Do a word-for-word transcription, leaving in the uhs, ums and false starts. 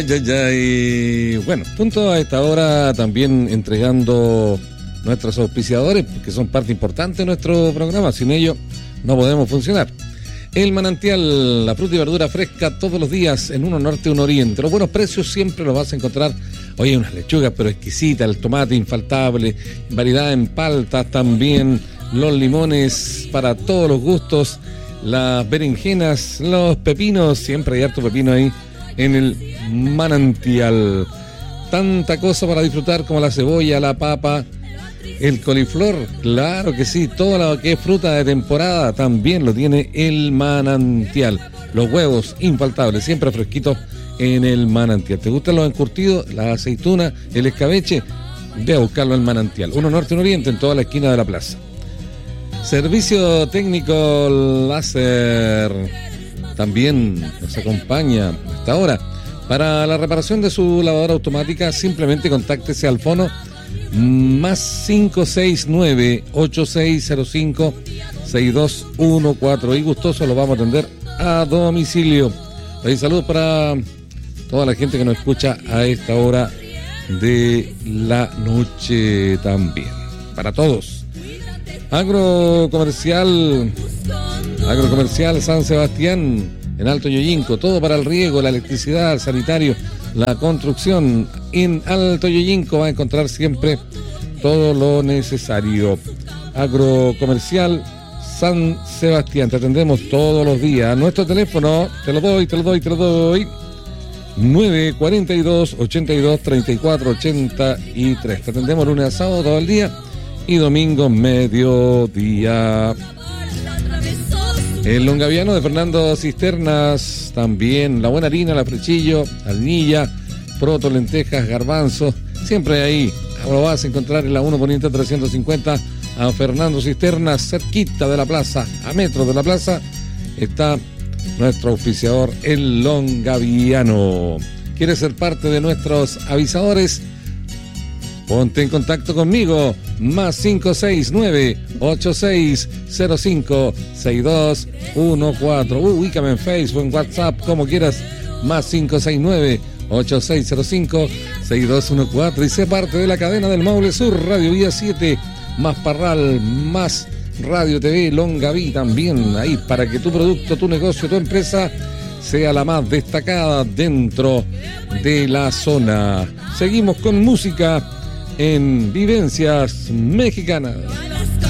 Ya, ya, y bueno, punto a esta hora también entregando nuestros auspiciadores, que son parte importante de nuestro programa. Sin ellos no podemos funcionar. El Manantial, la fruta y verdura fresca todos los días en uno norte, uno oriente. Los buenos precios siempre los vas a encontrar. Oye, unas lechugas pero exquisitas, el tomate infaltable, variedad en paltas también, los limones para todos los gustos, las berenjenas, los pepinos, siempre hay harto pepino ahí en el Manantial. Tanta cosa para disfrutar como la cebolla, la papa, el coliflor, claro que sí, todo lo que es fruta de temporada también lo tiene el Manantial. Los huevos infaltables, siempre fresquitos en el Manantial. ¿Te gustan los encurtidos, la aceituna, el escabeche? Ve a buscarlo en Manantial. Uno norte, uno oriente, en toda la esquina de la plaza. Servicio técnico láser también nos acompaña hasta ahora. Para la reparación de su lavadora automática, simplemente contáctese al fono más cinco seis nueve, ocho seis cero cinco, seis dos uno cuatro y gustoso lo vamos a atender a domicilio. Hay saludos para toda la gente que nos escucha a esta hora de la noche también. Para todos. Agrocomercial, Agrocomercial San Sebastián en Alto Yoyinco, todo para el riego, la electricidad, el sanitario, la construcción. En Alto Yoyinco va a encontrar siempre todo lo necesario. Agrocomercial San Sebastián, te atendemos todos los días. Nuestro teléfono, te lo doy, te lo doy, te lo doy. nueve cuatro dos, ochenta y dos, treinta y cuatro ochenta y tres. Te atendemos lunes a sábado todo el día y domingo mediodía. El longaviano de Fernando Cisternas también, la buena harina, la frechillo, alnilla, proto, lentejas, garbanzo, siempre ahí. Lo vas a encontrar en la uno Poniente trescientos cincuenta a Fernando Cisternas, cerquita de la plaza, a metros de la plaza, está nuestro auspiciador, el longaviano. ¿Quieres ser parte de nuestros avisadores? Ponte en contacto conmigo, más cinco seis nueve, ocho seis cero cinco, seis dos uno cuatro. Uh, ubícame en Facebook, en WhatsApp, como quieras, más cinco seis nueve, ocho seis cero cinco, seis dos uno cuatro y sé parte de la cadena del Maule Sur, Radio Vía siete, más Parral, más Radio T V, Longaví también, ahí para que tu producto, tu negocio, tu empresa sea la más destacada dentro de la zona. Seguimos con música en Vivencias Mexicanas.